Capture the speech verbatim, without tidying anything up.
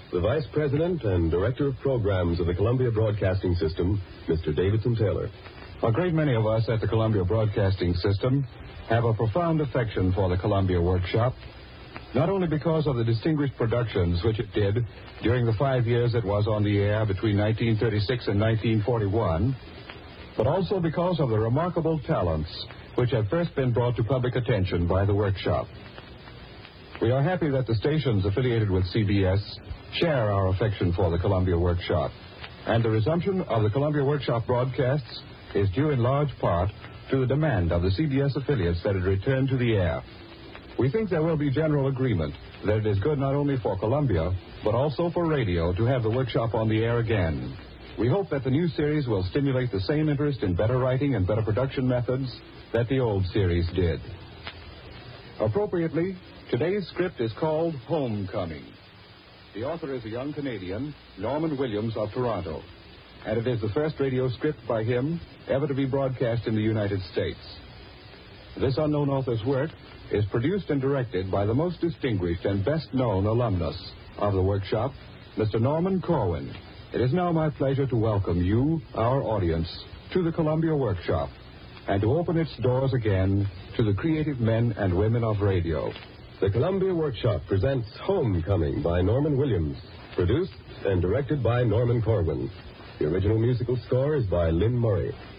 the Vice President and Director of Programs of the Columbia Broadcasting System, Mister Davidson Taylor. A great many of us at the Columbia Broadcasting System have a profound affection for the Columbia Workshop, not only because of the distinguished productions which it did during the five years it was on the air between nineteen thirty-six and nineteen forty-one, but also because of the remarkable talents which have first been brought to public attention by the Workshop. We are happy that the stations affiliated with C B S share our affection for the Columbia Workshop, and the resumption of the Columbia Workshop broadcasts is due in large part to the demand of the C B S affiliates that it return to the air. We think there will be general agreement that it is good not only for Columbia, but also for radio to have the Workshop on the air again. We hope that the new series will stimulate the same interest in better writing and better production methods that the old series did. Appropriately, today's script is called Homecoming. The author is a young Canadian, Norman Williams of Toronto, and it is the first radio script by him ever to be broadcast in the United States. This unknown author's work is produced and directed by the most distinguished and best-known alumnus of the Workshop, Mister Norman Corwin. It is now my pleasure to welcome you, our audience, to the Columbia Workshop, and to open its doors again to the creative men and women of radio. The Columbia Workshop presents Homecoming by Norman Williams, produced and directed by Norman Corwin. The original musical score is by Lynn Murray.